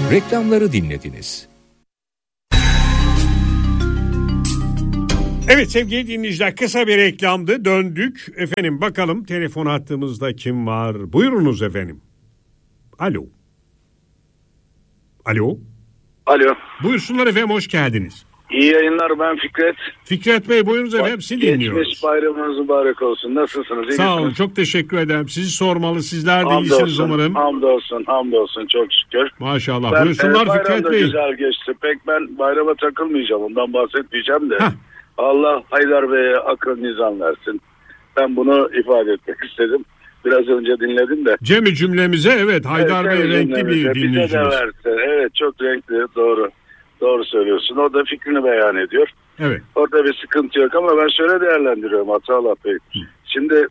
Reklamları dinlediniz. Evet sevgili dinleyiciler, kısa bir reklamdı, döndük. Efendim bakalım telefon hattımızda kim var? Buyurunuz efendim. Alo. Alo. Alo. Buyursunlar efendim, hoş geldiniz. İyi yayınlar, ben Fikret. Fikret Bey buyurunuz efendim, sizi dinliyoruz. Geçmiş bayramınız mübarek olsun. Nasılsınız? İyi Sağ olun, misiniz? çok teşekkür ederim. Sizi sormalı, sizler de Hamdolsun, iyisiniz umarım. Hamdolsun çok şükür. Maşallah. Buyursunlar bayram Fikret da Bey. güzel geçti. Pek ben bayrama takılmayacağım, ondan bahsetmeyeceğim de. Allah Haydar Bey'e akıl nizam versin. Ben bunu ifade etmek istedim. Biraz önce dinledim de. Cemi cümlemize evet, Haydar Bey renkli bir dinleyicimiz. Bize de versin. Evet, çok renkli, doğru. Doğru söylüyorsun. O da fikrini beyan ediyor. Evet. Orada bir sıkıntı yok ama ben şöyle değerlendiriyorum Hatalı Bey. Şimdi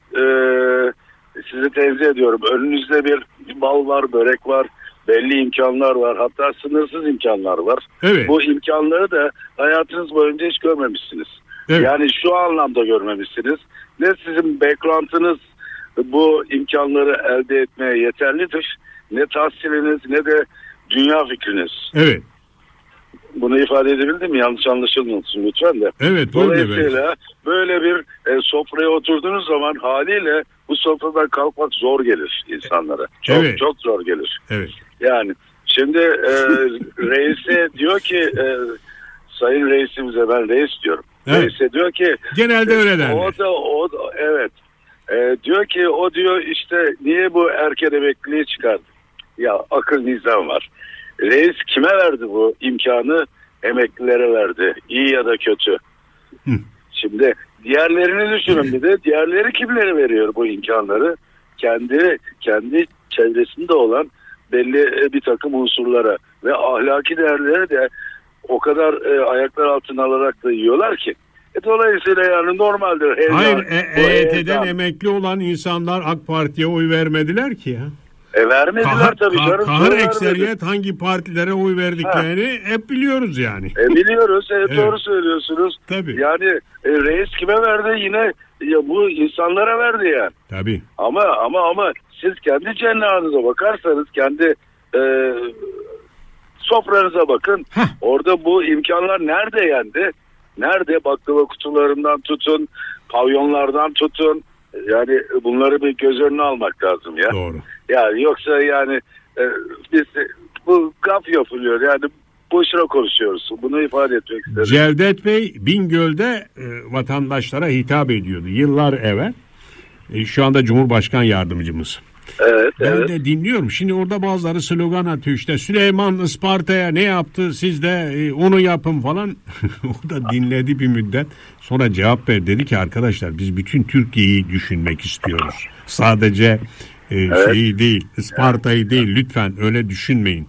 sizi tenzih ediyorum. Önünüzde bir bal var, börek var, belli imkanlar var. Hatta sınırsız imkanlar var. Evet. Bu imkanları da hayatınız boyunca hiç görmemişsiniz. Evet. Yani şu anlamda görmemişsiniz. Ne sizin background'ınız bu imkanları elde etmeye yeterlidir, ne tahsiliniz ne de dünya fikriniz. Evet. Bunu ifade edebildim mi? Yanlış anlaşılmasın lütfen de. Evet. Dolayısıyla böyle bir sofraya oturduğunuz zaman haliyle bu sofradan kalkmak zor gelir insanlara. Çok zor gelir. Evet. Yani şimdi reise diyor ki sayın reisimize, ben reis diyorum. Evet. Reise diyor ki genelde öyle derler. O da evet. Diyor ki o diyor işte niye bu erken emekliliği çıkardı? Ya akıl nizam var. Reis kime verdi bu imkanı? Emeklilere verdi. İyi ya da kötü. Şimdi diğerlerini düşünün bir de. Diğerleri kimlere veriyor bu imkanları? Kendi çevresinde olan belli bir takım unsurlara ve ahlaki değerleri de o kadar ayaklar altına alarak da yiyorlar ki. Dolayısıyla yani normaldir. Hayır, EYT'den emekli olan insanlar AK Parti'ye oy vermediler ki ya. Vermediler tabii canım. Kahır ekseriyet hangi partilere oy verdiklerini hep biliyoruz yani. Biliyoruz. Evet. Doğru söylüyorsunuz. Tabii. Yani reis kime verdi? Yine bu insanlara verdi yani. Tabii. Ama siz kendi cenahınıza bakarsanız, kendi sofranıza bakın. Orada bu imkanlar nerede yendi? Nerede? Baklava kutularından tutun, pavyonlardan tutun. Yani bunları bir göz önüne almak lazım ya. Doğru. Yani yoksa yani biz bu gaf yapılıyor. Yani boşuna konuşuyoruz. Bunu ifade etmek istedim. Cevdet Bey Bingöl'de vatandaşlara hitap ediyordu yıllar evvel. Şu anda Cumhurbaşkan Yardımcımız. Evet. Ben de dinliyorum. Şimdi orada bazıları slogan atıyor işte, Süleyman Isparta'ya ne yaptı, siz de onu yapın falan. O da dinledi bir müddet. Sonra cevap verdi, dedi ki arkadaşlar biz bütün Türkiye'yi düşünmek istiyoruz. Sadece şeyi değil, Isparta'yı değil, lütfen öyle düşünmeyin.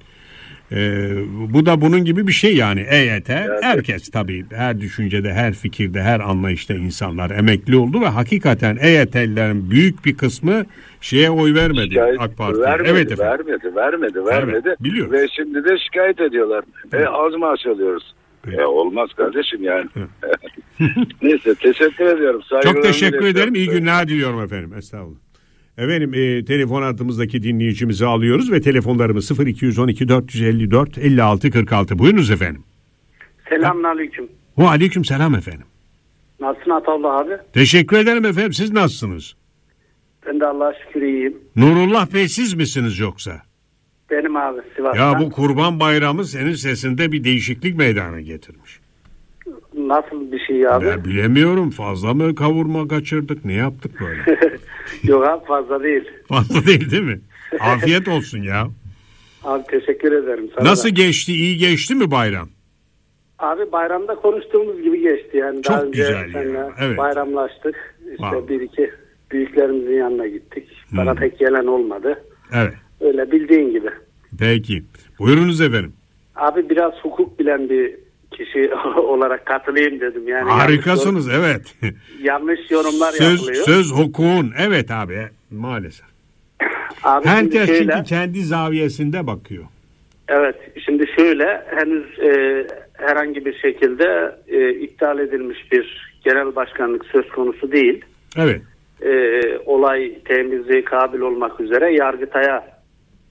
Bu da bunun gibi bir şey yani. EYT, herkes tabii her düşüncede, her fikirde, her anlayışta insanlar emekli oldu ve hakikaten EYT'lilerin büyük bir kısmı şeye oy vermedi, AK Parti'ye. Vermedi. Evet, biliyoruz. Ve şimdi de şikayet ediyorlar. Az maaş alıyoruz. Olmaz kardeşim yani. Neyse, teşekkür ediyorum. Çok teşekkür ederim. İyi günler diliyorum efendim. Estağfurullah. Efendim telefon hattımızdaki dinleyicimizi alıyoruz ve telefonlarımız 0212 454 56 46. Buyurunuz efendim. Selamünaleyküm. Aleyküm selam efendim. Nasılsın Atallah abi? Teşekkür ederim efendim. Siz nasılsınız? Ben de Allah'a şükür iyiyim. Nurullah Bey siz misiniz yoksa? Benim abi, Sivas'tan. Ya bu Kurban Bayramı senin sesinde bir değişiklik meydana getirmiş. Nasıl bir şey abi? Ben bilemiyorum, fazla mı kavurma kaçırdık, ne yaptık böyle? Yok abi, fazla değil. Fazla değil mi? Afiyet olsun ya. Abi teşekkür ederim sana. Nasıl geçti, iyi geçti mi bayram? Abi bayramda konuştuğumuz gibi geçti yani. Çok daha önce güzel ya. Evet. Bayramlaştık. İşte Wow. bir iki büyüklerimizin yanına gittik. Bana pek gelen olmadı. Evet. Öyle bildiğin gibi. Peki. Buyurunuz efendim. Abi biraz hukuk bilen bir kişi olarak katılayım dedim. Yani harikasınız, evet. Yanlış yorumlar yapılıyor. Söz hukukun. Evet abi, maalesef. Abi herkes çünkü kendi zaviyesinde bakıyor. Evet, şimdi şöyle, henüz herhangi bir şekilde iptal edilmiş bir genel başkanlık söz konusu değil. Evet. Olay temizliğe kabil olmak üzere Yargıtay'a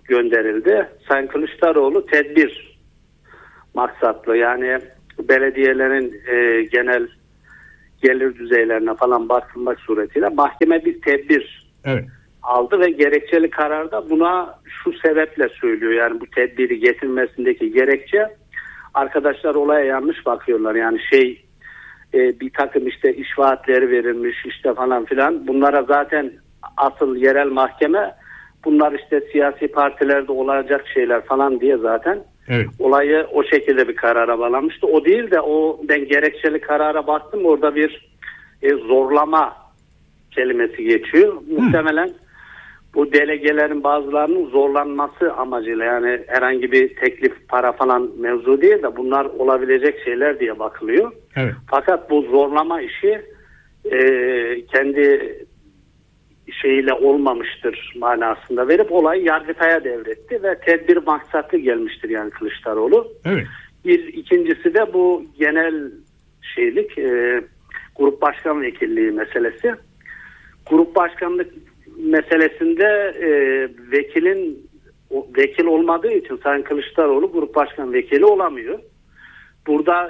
gönderildi. Sayın Kılıçdaroğlu tedbir maksatlı, yani belediyelerin genel gelir düzeylerine falan bakılmak suretiyle mahkeme bir tedbir aldı ve gerekçeli kararda buna şu sebeple söylüyor. Yani bu tedbiri getirmesindeki gerekçe, arkadaşlar olaya yanlış bakıyorlar. Yani bir takım işte iş vaatleri verilmiş işte falan filan. Bunlara zaten asıl yerel mahkeme bunlar işte siyasi partilerde olacak şeyler falan diye zaten olayı o şekilde bir karara bağlamıştı. O değil de ben gerekçeli karara baktım, orada bir zorlama kelimesi geçiyor. Muhtemelen bu delegelerin bazılarının zorlanması amacıyla, yani herhangi bir teklif para falan mevzu değil de bunlar olabilecek şeyler diye bakılıyor. Fakat bu zorlama işi kendi şeyiyle olmamıştır manasında verip olayı Yargıtay'a devretti ve tedbir maksatlı gelmiştir yani Kılıçdaroğlu. İkincisi de bu genel grup başkan vekilliği meselesi. Grup başkanlık meselesinde vekil olmadığı için Sayın Kılıçdaroğlu grup başkan vekili olamıyor. Burada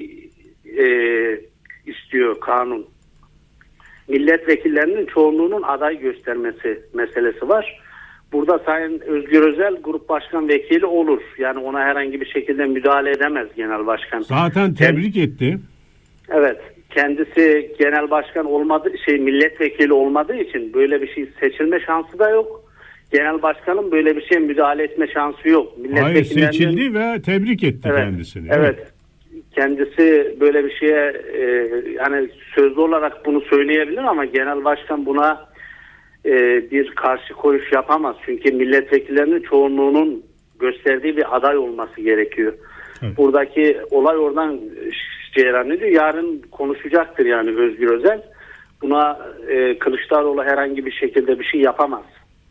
istiyor kanun. Milletvekillerinin çoğunluğunun aday göstermesi meselesi var. Burada Sayın Özgür Özel grup başkan vekili olur. Yani ona herhangi bir şekilde müdahale edemez genel başkan. Zaten tebrik etti. Evet. Kendisi genel başkan milletvekili olmadığı için böyle bir şey seçilme şansı da yok. Genel başkanın böyle bir şeye müdahale etme şansı yok. Hayır, seçildi ve tebrik etti kendisini. Evet. Kendisi böyle bir şeye yani sözlü olarak bunu söyleyebilir ama genel başkan buna bir karşı koyuş yapamaz. Çünkü milletvekillerinin çoğunluğunun gösterdiği bir aday olması gerekiyor. Buradaki olay oradan cereyan ediyor. Yarın konuşacaktır yani Özgür Özel. Buna Kılıçdaroğlu herhangi bir şekilde bir şey yapamaz.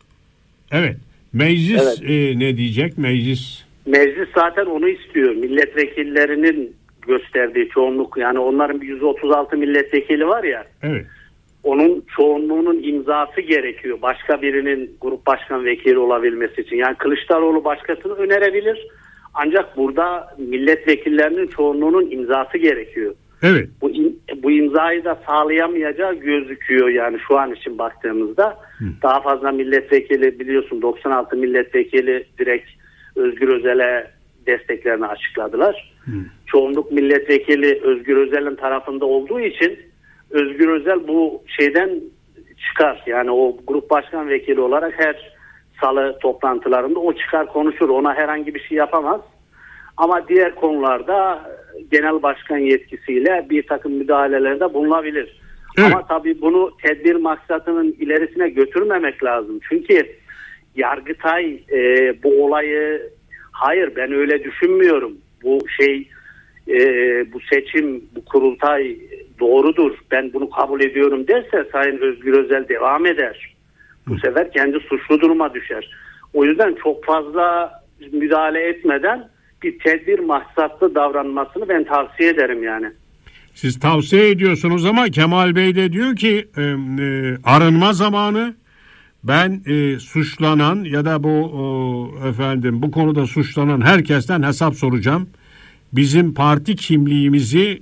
Meclis ne diyecek? Meclis zaten onu istiyor. Milletvekillerinin gösterdiği çoğunluk, yani onların 136 milletvekili var ya. Onun çoğunluğunun imzası gerekiyor. Başka birinin grup başkan vekili olabilmesi için. Yani Kılıçdaroğlu başkasını önerebilir. Ancak burada milletvekillerinin çoğunluğunun imzası gerekiyor. Bu imzayı da sağlayamayacağı gözüküyor yani şu an için baktığımızda. Daha fazla milletvekili, biliyorsun 96 milletvekili direkt Özgür Özel'e desteklerini açıkladılar. Çoğunluk milletvekili Özgür Özel'in tarafında olduğu için Özgür Özel bu şeyden çıkar. Yani o grup başkan vekili olarak her salı toplantılarında o çıkar konuşur. Ona herhangi bir şey yapamaz. Ama diğer konularda genel başkan yetkisiyle bir takım müdahalelerde bulunabilir. Ama tabii bunu tedbir maksatının ilerisine götürmemek lazım. Çünkü Yargıtay bu olayı hayır ben öyle düşünmüyorum. Bu bu seçim, bu kurultay doğrudur. Ben bunu kabul ediyorum derse Sayın Özgür Özel devam eder. Bu sefer kendi suçlu duruma düşer. O yüzden çok fazla müdahale etmeden bir tedbir maksatlı davranmasını ben tavsiye ederim yani. Siz tavsiye ediyorsunuz ama Kemal Bey de diyor ki arınma zamanı, ben suçlanan ya da bu konuda suçlanan herkesten hesap soracağım. Bizim parti kimliğimizi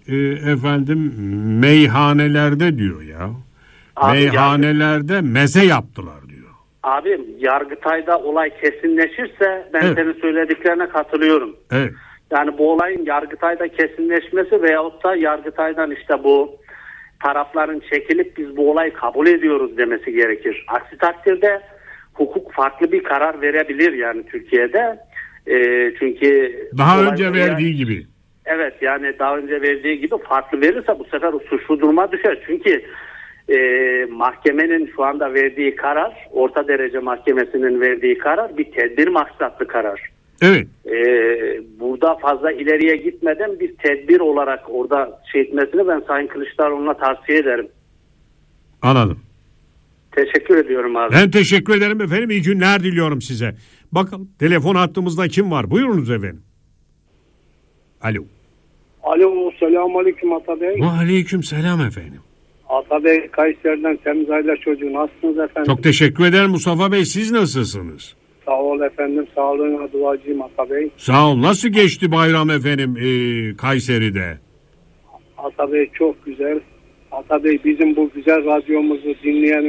meyhanelerde diyor ya. Meyhanelerde meze yaptılar diyor. Abi Yargıtay'da olay kesinleşirse ben senin söylediklerine katılıyorum. Yani bu olayın Yargıtay'da kesinleşmesi veyahut da Yargıtay'dan işte bu tarafların çekilip biz bu olayı kabul ediyoruz demesi gerekir. Aksi takdirde hukuk farklı bir karar verebilir yani Türkiye'de. Çünkü daha önce verdiği gibi. Evet, yani daha önce verdiği gibi farklı verirse bu sefer o suçlu duruma düşer. Çünkü mahkemenin şu anda verdiği karar, orta derece mahkemesinin verdiği karar bir tedbir maksatlı karar. Burada fazla ileriye gitmeden bir tedbir olarak orada etmesini ben Sayın Kılıçdaroğlu'na tavsiye ederim. Anladım. Teşekkür ediyorum abi. Ben teşekkür ederim efendim. İyi günler diliyorum size. Bakın telefon hattımızda kim var? Buyurunuz efendim. Alo. Alo, selamun aleyküm Ata Bey. Aleyküm selam efendim. Ata Bey, Kayseri'den Temiz Aylar çocuğu. Nasılsınız efendim? Çok teşekkür ederim Mustafa Bey. Siz nasılsınız? Sağ ol efendim. Sağlığına duacıyım Ata Bey. Sağ ol. Nasıl geçti bayram efendim Kayseri'de? Ata Bey çok güzel. Ata Bey bizim bu güzel radyomuzu dinleyen